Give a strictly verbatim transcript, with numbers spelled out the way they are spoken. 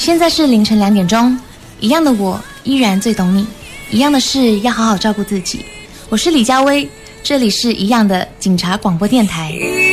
现在是凌晨两点钟，一样的我依然最懂你，一样的是要好好照顾自己。我是李佳薇，这里是一样的警察广播电台。